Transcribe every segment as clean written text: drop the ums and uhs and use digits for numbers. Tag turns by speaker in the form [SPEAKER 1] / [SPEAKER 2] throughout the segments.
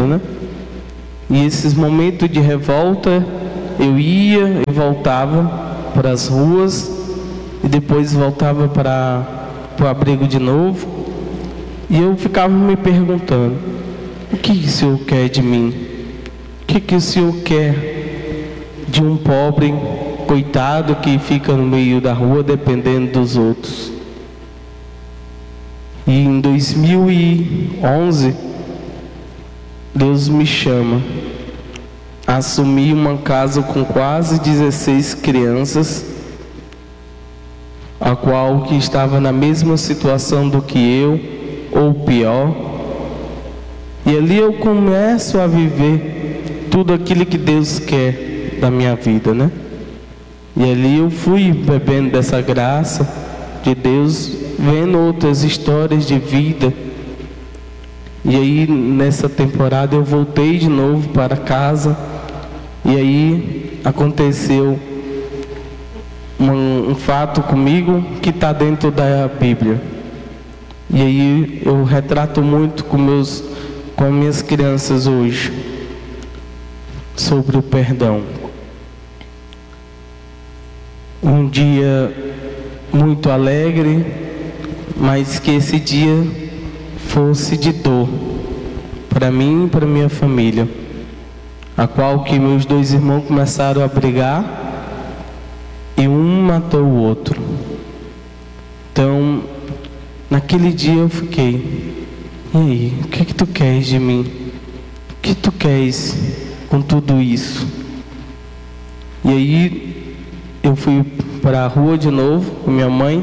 [SPEAKER 1] vida, né? E esses momentos de revolta, eu ia e voltava para as ruas e depois voltava para o abrigo de novo. E eu ficava me perguntando: o que o Senhor quer de mim? O que o Senhor quer de um pobre coitado que fica no meio da rua dependendo dos outros? E em 2011, Deus me chama a assumir uma casa com quase 16 crianças, a qual que estava na mesma situação do que eu, ou pior. E ali eu começo a viver tudo aquilo que Deus quer da minha vida, né? E ali eu fui bebendo dessa graça de Deus, vendo outras histórias de vida. E aí nessa temporada eu voltei de novo para casa. E aí aconteceu um fato comigo que está dentro da Bíblia. E aí eu retrato muito com minhas crianças hoje sobre o perdão. Um dia muito alegre, mas que esse dia fosse de dor para mim e para minha família, a qual que meus 2 irmãos começaram a brigar e um matou o outro. Então, naquele dia eu fiquei: e aí, o que tu queres de mim? O que tu queres com tudo isso? E aí eu fui para a rua de novo com minha mãe,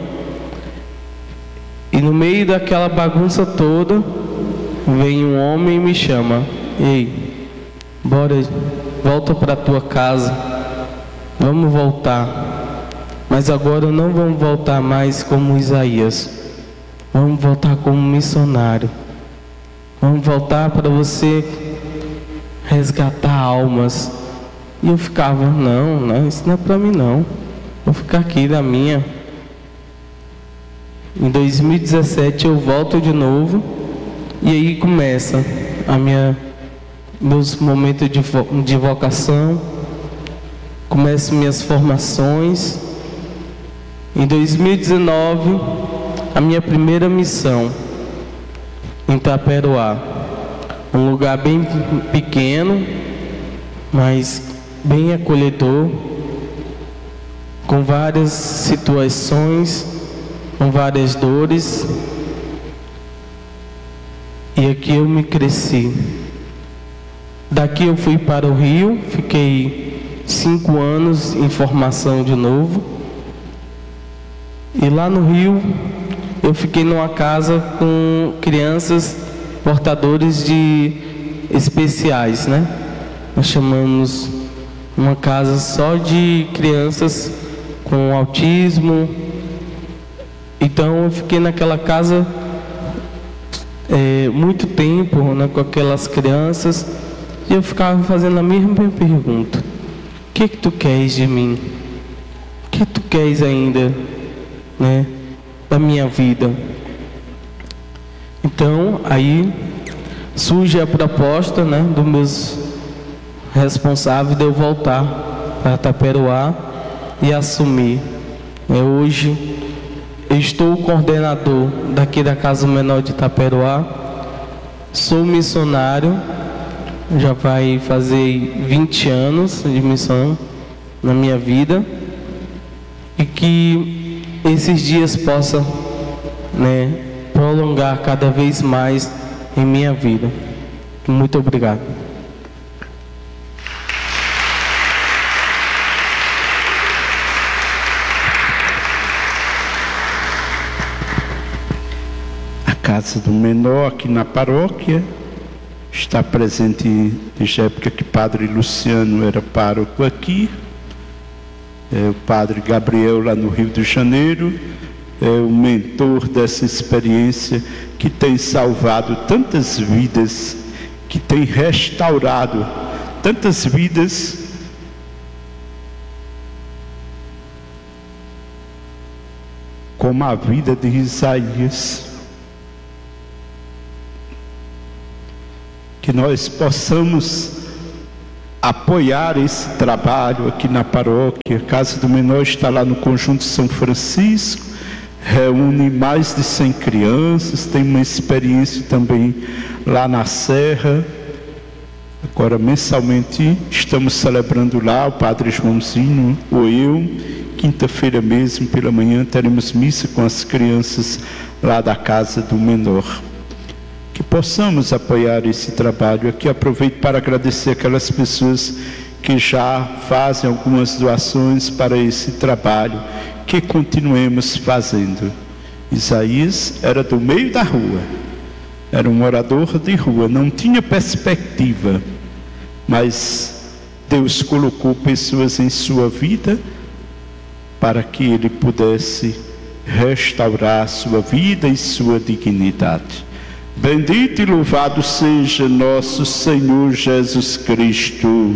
[SPEAKER 1] e no meio daquela bagunça toda vem um homem e me chama: ei, bora, volta para tua casa, vamos voltar, mas agora não vamos voltar mais como Isaías, vamos voltar como missionário, vamos voltar para você resgatar almas. E eu ficava: não, isso não é para mim não, vou ficar aqui na minha. Em 2017 eu volto de novo, e aí começa meus momentos de vocação, começam minhas formações. Em 2019, a minha primeira missão em Taperoá, um lugar bem pequeno, mas bem acolhedor, com várias situações, com várias dores. E aqui eu me cresci. Daqui eu fui para o Rio, fiquei 5 anos em formação de novo. E lá no Rio eu fiquei numa casa com crianças portadores de especiais, né? Nós chamamos uma casa só de crianças com autismo. Então eu fiquei naquela casa muito tempo, né, com aquelas crianças, e eu ficava fazendo a mesma pergunta: o que tu queres de mim? O que tu queres ainda, né, da minha vida? Então aí surge a proposta, né, dos meus responsáveis de eu voltar para Taperoá e assumir. Hoje eu estou coordenador daqui da Casa Menor de Taperoá, sou missionário, já vai fazer 20 anos de missão na minha vida, e que esses dias possam, né, prolongar cada vez mais em minha vida. Muito obrigado.
[SPEAKER 2] Casa do Menor aqui na paróquia, está presente desde a época que Padre Luciano era pároco aqui, o Padre Gabriel lá no Rio de Janeiro, é o mentor dessa experiência que tem salvado tantas vidas, que tem restaurado tantas vidas, como a vida de Isaías. que nós possamos apoiar esse trabalho aqui na paróquia. A Casa do Menor está lá no Conjunto São Francisco, reúne mais de 100 crianças, tem uma experiência também lá na Serra. Agora, mensalmente, estamos celebrando lá, o Padre Joãozinho ou eu. Quinta-feira mesmo, pela manhã, teremos missa com as crianças lá da Casa do Menor. Que possamos apoiar esse trabalho. Aqui aproveito para agradecer aquelas pessoas que já fazem algumas doações para esse trabalho, que continuemos fazendo. Isaías era do meio da rua, era um morador de rua, não tinha perspectiva, mas Deus colocou pessoas em sua vida para que ele pudesse restaurar sua vida e sua dignidade. Bendito e louvado seja nosso Senhor Jesus Cristo.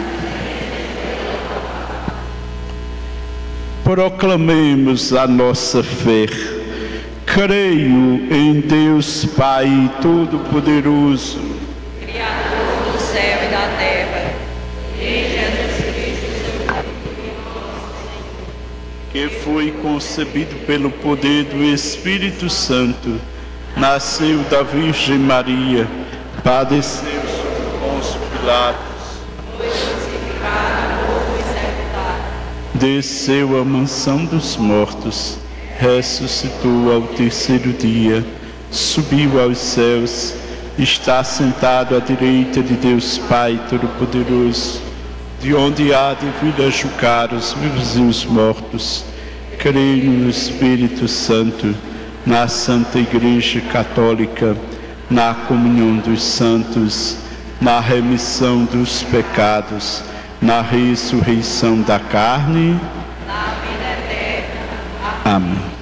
[SPEAKER 2] Proclamemos a nossa fé. Creio em Deus Pai Todo-Poderoso,
[SPEAKER 3] Criador do céu e da terra, e em Jesus Cristo, seu Filho, nosso Senhor,
[SPEAKER 2] que foi concebido pelo poder do Espírito Santo, nasceu da Virgem Maria, padeceu sob Pôncio Pilatos,
[SPEAKER 3] foi crucificado, morto e sepultado,
[SPEAKER 2] desceu à mansão dos mortos, ressuscitou ao terceiro dia, subiu aos céus, está sentado à direita de Deus Pai Todo-Poderoso, de onde há de vir a julgar os vivos e os mortos. Creio no Espírito Santo, na Santa Igreja Católica, na comunhão dos santos, na remissão dos pecados, na ressurreição da carne.
[SPEAKER 3] na vida eterna.
[SPEAKER 2] Amém.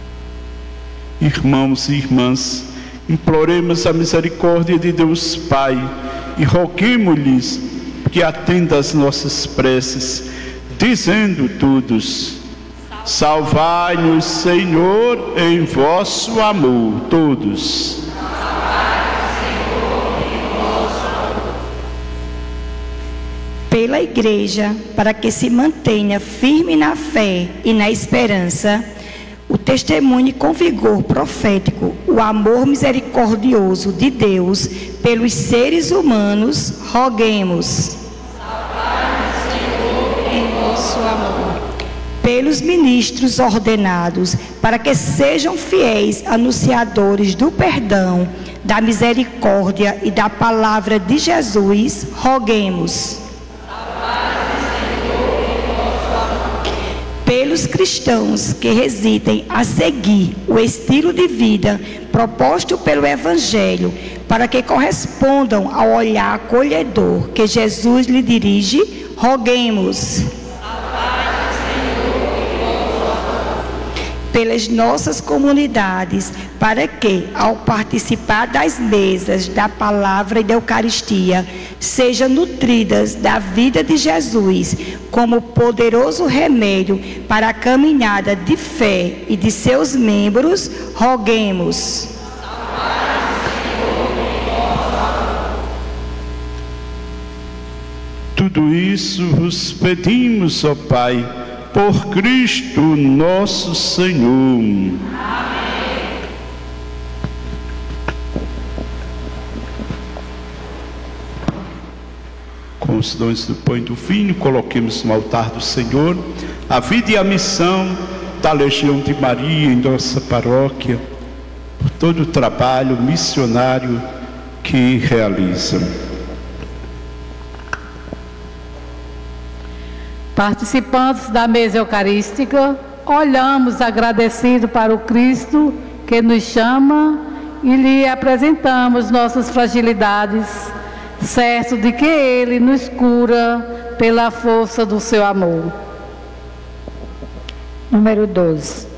[SPEAKER 2] Irmãos e irmãs, imploremos a misericórdia de Deus Pai e roguemos-lhes que atenda às nossas preces, dizendo todos: salvai-nos, Senhor, em vosso amor. Todos.
[SPEAKER 4] Pela Igreja, para que se mantenha firme na fé e na esperança, o testemunho com vigor profético, o amor misericordioso de Deus pelos seres humanos, roguemos.
[SPEAKER 3] Salvai-nos, Senhor, em vosso amor.
[SPEAKER 4] Pelos ministros ordenados, para que sejam fiéis anunciadores do perdão, da misericórdia e da palavra de Jesus, roguemos. Pelos cristãos que residem a seguir o estilo de vida proposto pelo Evangelho, para que correspondam ao olhar acolhedor que Jesus lhe dirige, roguemos. Pelas nossas comunidades, para que, ao participar das mesas da palavra e da Eucaristia, sejam nutridas da vida de Jesus, como poderoso remédio para a caminhada de fé e de seus membros, roguemos.
[SPEAKER 2] Tudo isso vos pedimos, ó Pai, por Cristo nosso Senhor.
[SPEAKER 3] Amém.
[SPEAKER 2] Com os dons do pão e do vinho, coloquemos no altar do Senhor a vida e a missão da Legião de Maria em nossa paróquia, por todo o trabalho missionário que realizam.
[SPEAKER 5] Participantes da mesa eucarística, olhamos agradecido para o Cristo que nos chama e lhe apresentamos nossas fragilidades, certo de que Ele nos cura pela força do seu amor.
[SPEAKER 4] Número 12.